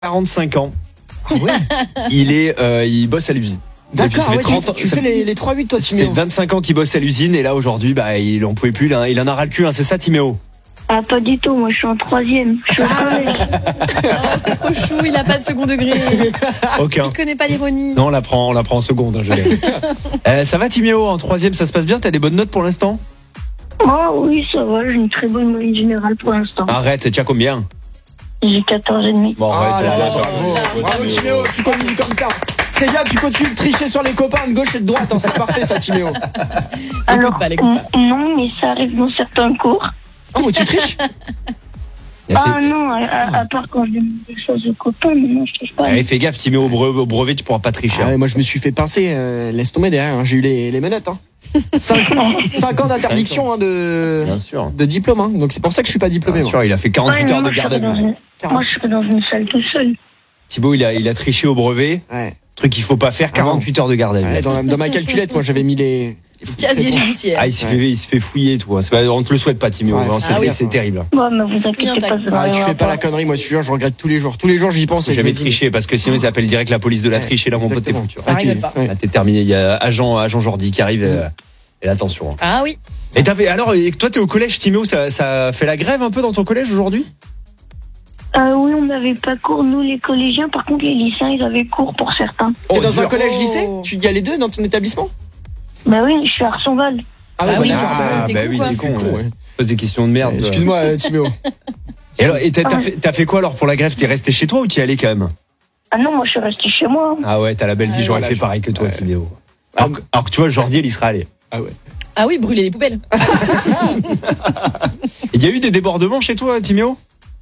45 ans. Ah ouais. Il bosse à l'usine. D'accord, Ça fait ouais, 30 ans, tu ça fais les 3-8 toi, fait Timéo. 25 ans qu'il bosse à l'usine et là aujourd'hui il en pouvait plus, il en a ras le cul, hein, c'est ça Timéo? Ah, pas du tout, moi je suis en troisième. Je suis au collège. Oh, c'est trop chou, il a pas de second degré. Aucun. Il connaît pas l'ironie. Non, on la prend en seconde, hein, je l'ai. Ça va Timéo, en troisième ça se passe bien? T'as des bonnes notes pour l'instant? Oh oui, ça va, j'ai une très bonne moyenne générale pour l'instant. Arrête, tu as combien? J'ai 14,5. Bon, Ah arrête, là là, bravo. bravo Timéo, tu continues comme ça. C'est bien, tu continues de tricher sur les copains de gauche et de droite, hein, c'est parfait ça Timéo. Alors, pas, l'écoute pas. non, mais ça arrive dans certains cours. Oh, tu triches? Il a Ah fait- non, à part quand je demande des choses aux copains, mais non, je triche pas. Allez, fais gaffe Timéo, au brevet tu pourras pas tricher. Ah ouais, moi je me suis fait pincer, laisse tomber derrière, hein, j'ai eu les menottes. Hein. 5 ans d'interdiction hein, Bien sûr. de diplôme, hein. Donc c'est pour ça que je suis pas diplômé. Bien Moi. sûr, il a fait 48 Ouais, heures de moi, garde à vue. Moi, je serais dans une salle tout seul. Thibaut, il a triché au brevet. Ouais. Truc qu'il faut pas faire, 48 heures de garde à vue. Ouais, dans ma calculette, moi j'avais mis les. Casier judiciaire. Ah, il se fait fouiller tout. Hein. On te le souhaite pas, Timéo. Ouais, Hein, ah oui. c'est terrible. Ouais, mais vous inquiétez pas, ça Ah, n'arrivera tu fais pas la connerie, moi je suis sûr, je regrette tous les jours. Tous les jours j'y pense. Faut et je jamais me dis, tricher parce que sinon ils appellent direct la police de la triche et là mon pote t'es exactement. foutu. Ça rigole pas. Ouais. Là t'es terminé. Il y a agent Jordi qui arrive et attention. Ah oui. Et alors et toi t'es au collège Timéo, ça fait la grève un peu dans ton collège aujourd'hui? Oui, on n'avait pas cours, nous les collégiens. Par contre, les lycéens, ils avaient cours pour certains. T'es dans dur. un collège-lycée? Oh. Tu y as les deux dans ton établissement? Bah oui, je suis à Arsonval. Ah oui, d'accord. Ah t'es bah con, oui, quoi. t'es con. con, Ouais. ouais. Pose des questions de merde. Excuse-moi Timéo. Et alors, t'as fait quoi alors pour la grève? T'es resté chez toi ou t'y allais quand même? Ah non, moi je suis resté chez moi. Ah ouais, t'as la belle vie, Ah, j'aurais voilà, fait pareil que toi ouais. Timéo. Alors que tu vois Jordi il y serait allé. Ah ouais. Ah oui, brûler les poubelles. Il y a eu des débordements chez toi Timéo?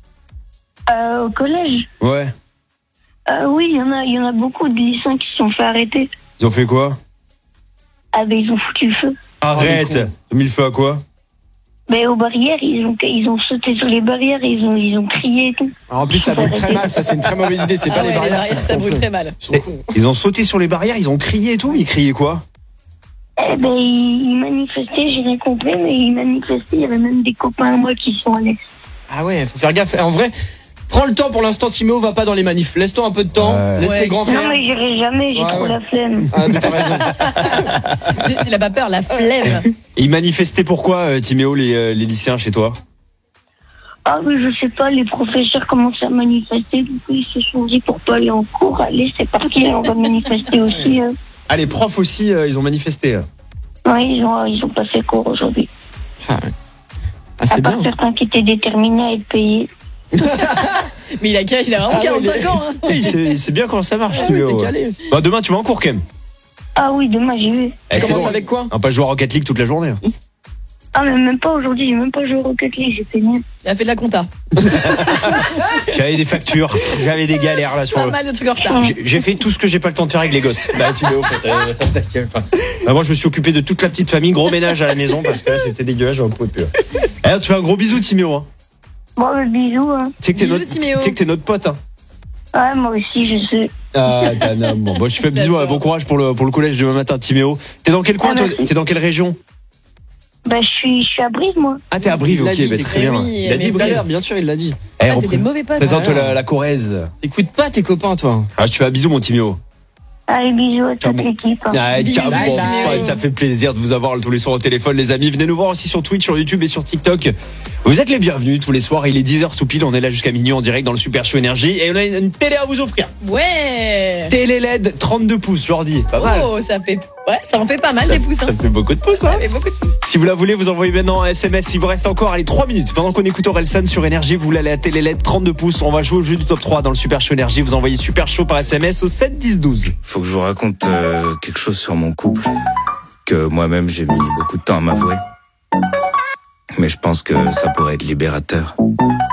Au collège. Ouais. Oui, il y en a beaucoup de lycéens qui se sont fait arrêter. Ils ont fait quoi? Ah ben ils ont foutu le feu. Arrête. les cons. Ils ont mis le feu à quoi? Mais aux barrières, ils ont sauté sur les barrières, ils ont crié et tout. Alors, en plus ça brûle très mal, ça c'est une très mauvaise idée, c'est Ah pas ouais, les barrières. ça brûle très mal. Ils sont cons. Ils ont sauté sur les barrières, ils ont crié et tout, mais ils criaient quoi? Eh ben ils manifestaient, j'ai rien compris, mais ils manifestaient, il y avait même des copains à moi qui sont allés. Ah ouais, faut faire gaffe. En vrai, prends le temps pour l'instant Timéo, va pas dans les manifs. Laisse-toi un peu de temps, Ouais. laisse Ouais, les grands Non faire. mais j'irai jamais, j'ai Ouais, trop ouais. la flemme. Ah mais t'as raison. Il a pas peur, la flemme. Et ils manifestaient pourquoi Timéo les lycéens chez toi? Ah oui, je sais pas, les professeurs commencent à manifester, du coup ils se sont dit pour pas aller en cours, allez c'est parti, on va manifester aussi. Hein. Ah les profs aussi ils ont manifesté. Ouais, ils ont pas fait cours aujourd'hui. Ah À c'est part bien. certains qui étaient déterminés à être payés. Mais il a quel âge? Il a vraiment Ah ouais, 45 ans. Hein. C'est bien comment ça marche Ah ouais, Timéo. t'es calé. Bah, demain tu vas en cours quand même. Ah oui, demain j'ai vu. Tu c'est commences bon. avec quoi? On va pas jouer à Rocket League toute la journée. Ah mais même pas aujourd'hui, j'ai même pas joué au Rocket League, j'ai fait nul. Il a fait de la compta. J'avais des factures, j'avais des galères là sur Pas le... mal de trucs en retard. J'ai fait tout ce que j'ai pas le temps de faire avec les gosses. Bah Timéo, moi je me suis occupé de toute la petite famille, gros ménage à la maison parce que là c'était dégueulasse, j'en pouvais plus. Alors tu fais un gros bisou Timéo. Hein. Bon, bisous. Hein. Tu sais que t'es Bisous, notre, Timéo. tu sais que t'es notre pote. Hein. Ouais, moi aussi, je sais. Ah, t'as un homme. Bon, je fais bisous, D'accord. bon courage pour le collège demain matin, Timéo. T'es dans quel coin, toi? merci. T'es dans quelle région? Bah, je suis à Brive, moi. Ah, t'es à Brive, Il l'a ok, dit, bah, t'es très très bien. oui, Il a mais dit Tout à Brive. l'heure, bien sûr, il l'a dit. Eh, Ah, on c'est des mauvais potes. présente Ouais. la Corrèze. Écoute pas tes copains, toi. Ah, je te fais un bisou, mon Timéo. Allez, bisous à Ciao, toute bon. l'équipe. Hein. Ah, Bisous, ciao, bon, Timéo. ça fait plaisir de vous avoir tous les soirs au téléphone, les amis. Venez nous voir aussi sur Twitch, sur YouTube et sur TikTok. Vous êtes les bienvenus tous les soirs. Il est 10h tout pile. On est là jusqu'à minuit en direct dans le Super Show Énergie. Et on a une télé à vous offrir. Ouais. Télé LED 32 pouces, Jordi. Pas mal. Oh, ça fait. Ouais, ça en fait pas mal des pouces. Ça Hein. fait beaucoup de pouces, hein. Ça fait beaucoup de pouces. Si vous la voulez, vous envoyez maintenant un SMS. Il vous reste encore, allez, 3 minutes. Pendant qu'on écoute Orelsan sur Énergie, vous voulez aller à télé LED 32 pouces. On va jouer au jeu du top 3 dans le Super Show Énergie. Vous envoyez Super Show par SMS au 7 10 12. Faut que je vous raconte quelque chose sur mon couple que moi-même j'ai mis beaucoup de temps à m'avouer. Mais je pense que ça pourrait être libérateur.